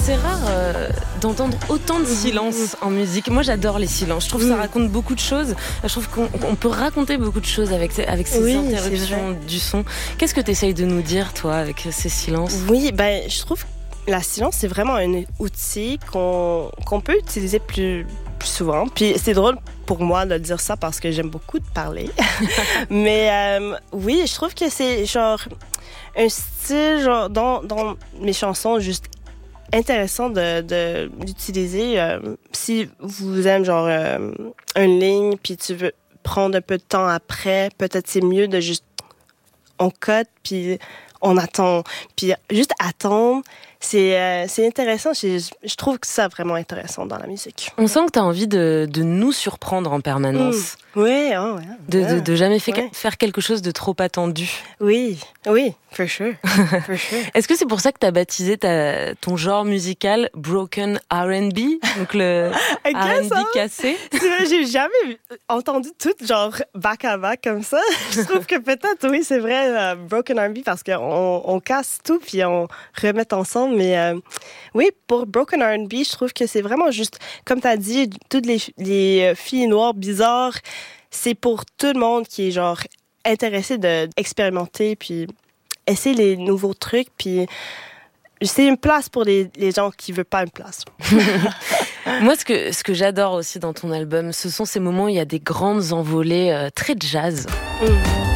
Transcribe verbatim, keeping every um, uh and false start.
C'est rare euh, d'entendre autant de silence en musique. Moi, j'adore les silences. Je trouve que ça raconte beaucoup de choses. Je trouve qu'on on peut raconter beaucoup de choses avec ces, avec ces oui, interruptions du son. Qu'est-ce que tu essayes de nous dire, toi, avec ces silences? Oui, ben, je trouve que la silence, c'est vraiment un outil qu'on, qu'on peut utiliser plus, plus souvent. Puis c'est drôle pour moi de dire ça parce que j'aime beaucoup de parler. Mais euh, oui, je trouve que c'est genre un style genre, dans, dans mes chansons juste intéressant de, de d'utiliser. Euh, si vous aimez genre euh, une ligne puis tu veux prendre un peu de temps après, peut-être c'est mieux de juste on cut puis on attend. Puis juste attendre, c'est, euh, c'est intéressant. Je, je trouve que c'est vraiment intéressant dans la musique. On sent que tu as envie de, de nous surprendre en permanence. Mmh. Oui, oh, ouais. De, de, de jamais fait, ouais. faire quelque chose de trop attendu. Oui, oui, for sure. For sure. Est-ce que c'est pour ça que tu as baptisé ta, ton genre musical Broken R and B? Donc le R and B cassé? J'ai jamais entendu tout genre back à back comme ça. Je trouve que peut-être, oui, c'est vrai, uh, Broken R and B parce qu'on on casse tout puis on remet ensemble. Mais euh, oui, pour Broken R and B, je trouve que c'est vraiment juste, comme tu as dit, toutes les, les filles noires bizarres, c'est pour tout le monde qui est genre intéressé d'expérimenter puis essayer les nouveaux trucs. Puis c'est une place pour les, les gens qui ne veulent pas une place. Moi, ce que, ce que j'adore aussi dans ton album, ce sont ces moments où il y a des grandes envolées euh, très jazz. Mmh.